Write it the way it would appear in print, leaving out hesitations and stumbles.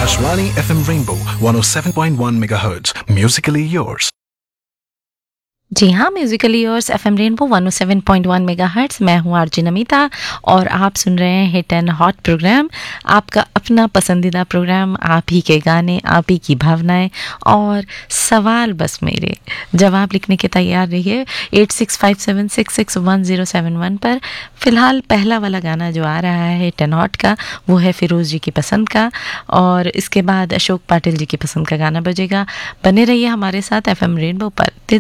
Akashvani FM Rainbow 107.1 MHz. Musically yours. जी हाँ, Musically yours FM rainbow 107.1 megahertz. मैं हूँ RJ Namita और आप सुन रहे हैं हिट एंड हॉट प्रोग्राम, आपका अपना पसंदीदा प्रोग्राम। आप ही के गाने, आप ही की भावनाएं और सवाल बस मेरे। जवाब लिखने के तैयार रहिए 8657661071 पर। फिलहाल पहला वाला गाना जो आ रहा है हिट एंड हॉट का, वो है फिरोज़ जी की पसंद का, और इसके बाद अशोक पाटिल जी की पसंद का गाना बजेगा। बने रहिए हमारे साथ एफएम रेनबो पर।